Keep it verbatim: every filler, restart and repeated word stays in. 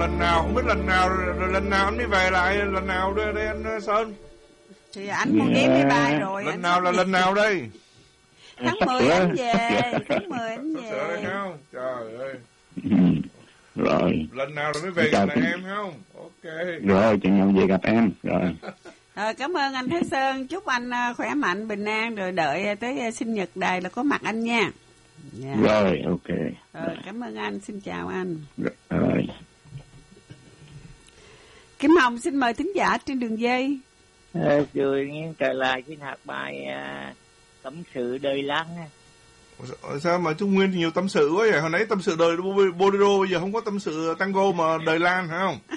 Lần nào không biết lần nào rồi lần nào anh mới về lại, lần nào đây, đây anh Sơn? Thì anh mua vé máy bay rồi. Lần nào là lần nào đây? Tháng mười anh về, tháng mười anh về. Sửa đây không? Trời ơi. Ừ. Rồi. Lần nào rồi mới về gặp lại em không? Ok. Rồi, chừng nào về gặp em. Rồi. Rồi cảm ơn anh Thái Sơn, chúc anh khỏe mạnh, bình an, rồi đợi tới sinh nhật đài là có mặt anh nha. Yeah. Rồi, ok. Rồi, cảm ơn anh, xin chào anh. Rồi. Kim Hồng xin mời thính giả trên đường dây. Ờ, rồi nghe trở lại cái hạt bài à, tâm sự đời lăng. Sao mà Trung Nguyên thì nhiều tâm sự quá vậy? Hồi nãy tâm sự đời bolero, bây giờ không có tâm sự tango mà đời Lan hả không?